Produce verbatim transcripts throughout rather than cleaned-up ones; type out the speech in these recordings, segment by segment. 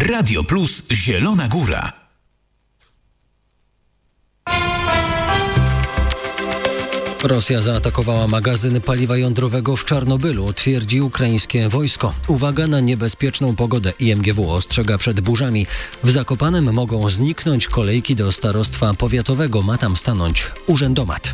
Radio Plus Zielona Góra. Rosja zaatakowała magazyn paliwa jądrowego w Czarnobylu, twierdzi ukraińskie wojsko. Uwaga na niebezpieczną pogodę. I M G W ostrzega przed burzami. W Zakopanem mogą zniknąć kolejki do starostwa powiatowego. Ma tam stanąć urzędomat.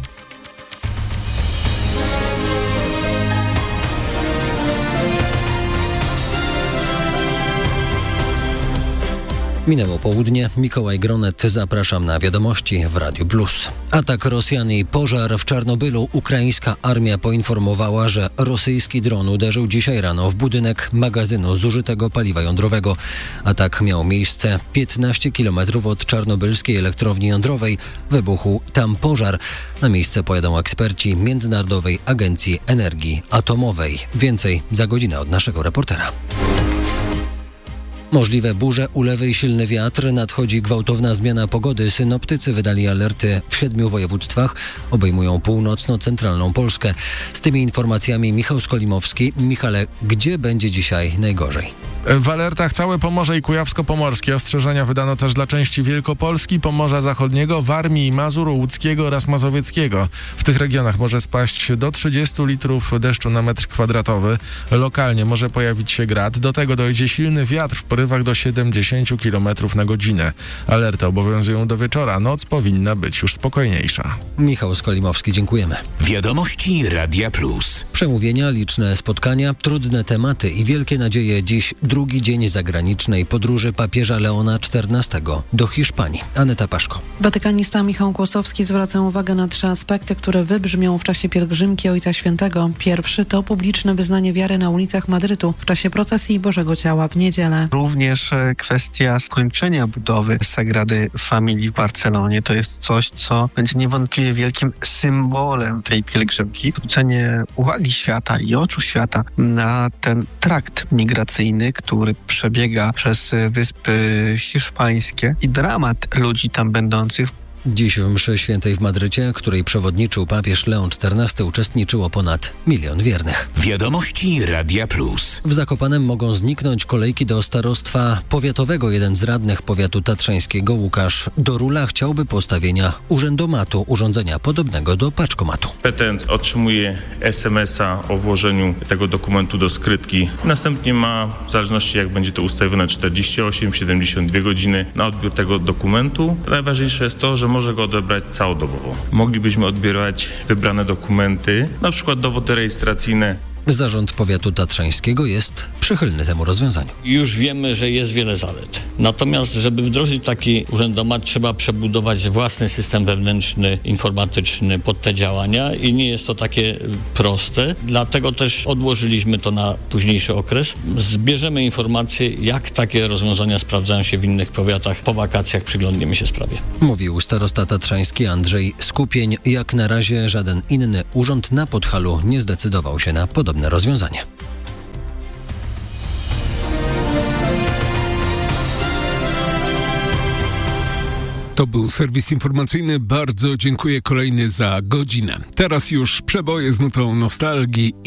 Minęło południe. Mikołaj Gronet, zapraszam na wiadomości w Radiu Plus. Atak Rosjan i pożar w Czarnobylu. Ukraińska armia poinformowała, że rosyjski dron uderzył dzisiaj rano w budynek magazynu zużytego paliwa jądrowego. Atak miał miejsce piętnaście kilometrów od czarnobylskiej elektrowni jądrowej. Wybuchł tam pożar. Na miejsce pojadą eksperci Międzynarodowej Agencji Energii Atomowej. Więcej za godzinę od naszego reportera. Możliwe burze, ulewy i silny wiatr. Nadchodzi gwałtowna zmiana pogody. Synoptycy wydali alerty w siedmiu województwach. Obejmują północno-centralną Polskę. Z tymi informacjami Michał Skolimowski. Michale, gdzie będzie dzisiaj najgorzej? W alertach całe Pomorze i Kujawsko-Pomorskie. Ostrzeżenia wydano też dla części Wielkopolski, Pomorza Zachodniego, Warmii i Mazur, Łódzkiego oraz Mazowieckiego. W tych regionach może spaść do trzydziestu litrów deszczu na metr kwadratowy. Lokalnie może pojawić się grad. Do tego dojdzie silny wiatr w porywach do siedemdziesięciu kilometrów na godzinę. Alerty obowiązują do wieczora. Noc powinna być już spokojniejsza. Michał Skolimowski, dziękujemy. Wiadomości Radia Plus. Przemówienia, liczne spotkania, trudne tematy i wielkie nadzieje. Dziś drugi dzień zagranicznej podróży papieża Leona czternastego do Hiszpanii. Aneta Paszko. Watykanista Michał Kłosowski zwraca uwagę na trzy aspekty, które wybrzmią w czasie pielgrzymki Ojca Świętego. Pierwszy to publiczne wyznanie wiary na ulicach Madrytu w czasie procesji Bożego Ciała w niedzielę. Również kwestia skończenia budowy Sagrady Familii w Barcelonie to jest coś, co będzie niewątpliwie wielkim symbolem tej pielgrzymki. Zwrócenie uwagi świata i oczu świata na ten trakt migracyjny, który przebiega przez Wyspy Hiszpańskie i dramat ludzi tam będących. Dziś w mszy świętej w Madrycie, której przewodniczył papież Leon czternasty, uczestniczyło ponad milion wiernych. Wiadomości Radia Plus. W Zakopanem mogą zniknąć kolejki do starostwa powiatowego. Jeden z radnych powiatu tatrzańskiego, Łukasz Dorula, chciałby postawienia urzędomatu, urządzenia podobnego do paczkomatu. Petent otrzymuje es em es a o włożeniu tego dokumentu do skrytki. Następnie ma, w zależności jak będzie to ustawione, czterdzieści osiem siedemdziesiąt dwie godziny na odbiór tego dokumentu. Najważniejsze jest to, że może go odebrać całodobowo. Moglibyśmy odbierać wybrane dokumenty, na przykład dowody rejestracyjne. Zarząd powiatu tatrzańskiego jest przychylny temu rozwiązaniu. Już wiemy, że jest wiele zalet. Natomiast, żeby wdrożyć taki urzędomat, trzeba przebudować własny system wewnętrzny, informatyczny pod te działania i nie jest to takie proste. Dlatego też odłożyliśmy to na późniejszy okres. Zbierzemy informacje, jak takie rozwiązania sprawdzają się w innych powiatach. Po wakacjach przyglądniemy się sprawie. Mówił starosta tatrzański Andrzej Skupień. Jak na razie żaden inny urząd na Podhalu nie zdecydował się na podobne rozwiązanie. To był serwis informacyjny. Bardzo dziękuję, kolejny za godzinę. Teraz już przeboje z nutą nostalgii.